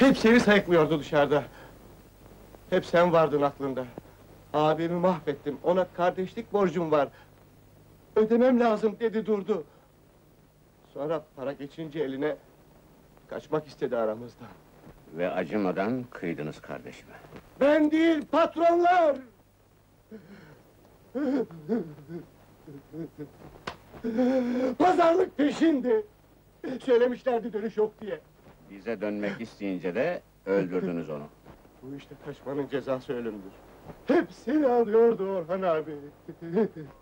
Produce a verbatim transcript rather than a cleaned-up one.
Hep seni sayıklıyordu dışarıda. Hep sen vardın aklında. Abimi mahvettim, ona kardeşlik borcum var. Ödemem lazım dedi durdu. Sonra para geçince eline... kaçmak istedi aramızda. Ve acımadan kıydınız kardeşime. Ben değil, patronlar! Pazarlık peşindi! Söylemişlerdi dönüş yok diye. Bize dönmek isteyince de öldürdünüz onu. Bu işte kaçmanın cezası ölümdür. Hep seni arıyordu Orhan abi.